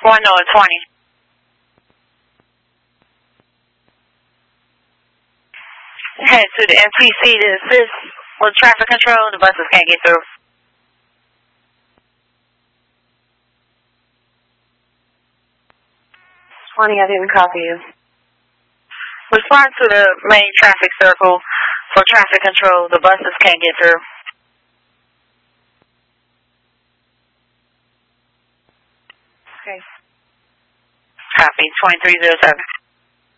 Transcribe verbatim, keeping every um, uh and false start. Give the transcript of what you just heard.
One North twenty. Head to the M T C to assist with traffic control. The buses can't get through. twenty, I didn't copy you. Respond to the main traffic circle for traffic control. The buses can't get through. Okay. Copy. twenty-three oh seven.